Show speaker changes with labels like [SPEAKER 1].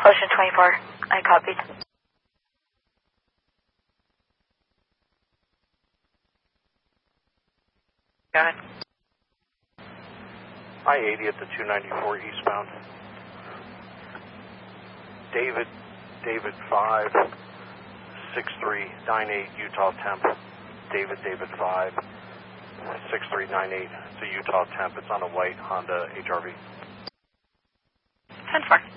[SPEAKER 1] Ocean 24, I copied.
[SPEAKER 2] Got it.
[SPEAKER 3] I-80 at the 294 eastbound. David 5, 6398 Utah temp. David 5, 6398. It's a Utah temp. It's on a white Honda HRV.
[SPEAKER 2] 10-4.